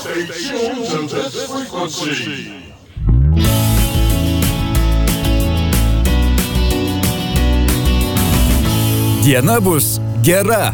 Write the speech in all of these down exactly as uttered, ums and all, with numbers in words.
Stay tuned to this frequency. Diena bus gera.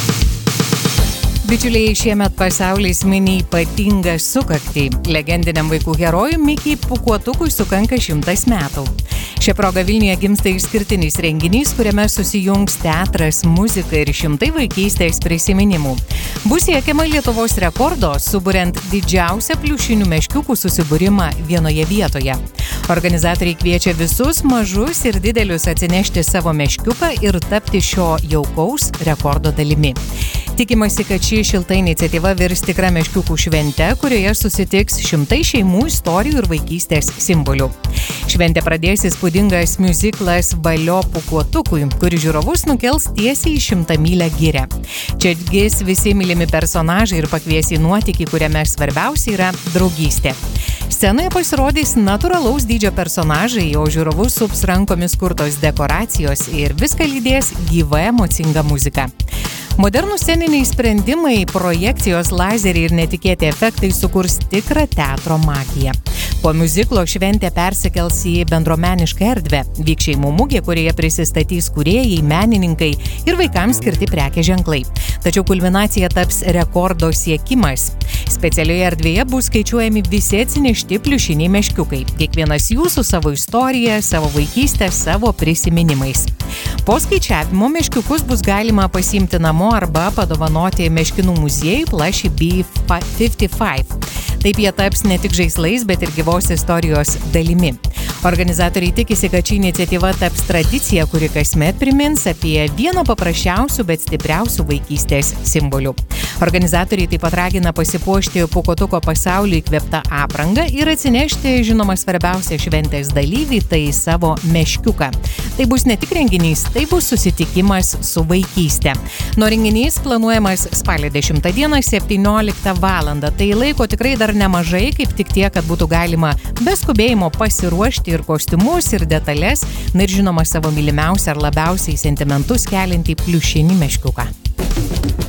Bičiuliai, šiemet pasaulis mini ypatingą sukaktį. Legendiniam vaikų herojui Mikiui Pūkuotukui sukanka šimtas metų. Šia proga Vilniuje gimsta išskirtinis renginys, kuriame susijungs teatras, muzika ir šimtai vaikystės prisiminimų. Bus siekiama Lietuvos rekordo, suburiant didžiausią pliušinių meškiukų susibūrimą vienoje vietoje. Organizatoriai kviečia visus mažus ir didelius atsinešti savo meškiuką ir tapti šio jaukaus rekordo dalimi. Tikimasi, kad ši šilta iniciatyva virs tikra meškiukų švente, kurioje susitiks šimtai šeimų, istorijų ir vaikystės simbolių. Šventę pradės įspūdingas miuziklas Valio Pūkuotukui, kuris žiūrovus nukels tiesiai į šimtamylę girią. Čia atgis visi mylimi personažai ir pakvies į nuotykį, kuriame svarbiausia yra draugystė. Scenoje pasirodys natūralaus dydžio personažai, o žiūrovus sups rankomis kurtos dekoracijos ir viską lydės gyva emocinga muzika. Modernūs sceniniai sprendimai, projekcijos, lazeriai ir netikėti efektai sukurs tikrą teatro magiją. Po miuziklo šventė persikels į bendruomenišką erdvę. Vyks šeimų mugė, kurioje prisistatys kūrėjai, menininkai ir vaikams skirti prekės ženklai. Tačiau kulminacija taps rekordo siekimas. Specialioje erdvėje bus skaičiuojami visi atsinešti pliušiniai meškiukai. Kiekvienas jų su savo istorija, savo vaikystė, savo prisiminimais. Po skaičiavimo meškiukus bus galima pasiimti namo arba padovanoti meškinų muziejui Plushy Bee penkiasdešimt penki. Taip jie taps ne tik žaislais, bet ir gyvos istorijos dalimi. Organizatoriai tikisi, kad ši iniciatyva taps tradicija, kuri kasmet primins apie vieną paprasčiausių, bet stipriausių vaikystės simbolių. Organizatoriai taip pat ragina pasipuošti Pūkuotuko pasauliui įkvėptą aprangą ir atsinešti, žinoma, svarbiausią šventės dalyvį, tai savo meškiuką. Tai bus ne tik renginys, tai bus susitikimas su vaikyste. Nuo renginys planuojamas spalio dešimtą dieną septynioliktą valandą. Tai laiko tikrai dar nemažai, kaip tik tiek, kad būtų galima be skubėjimo pasiruošti ir kostiumus, ir detalės, na ir žinoma savo mylimiausią ar labiausiai sentimentus keliantį pliušinį meškiuką.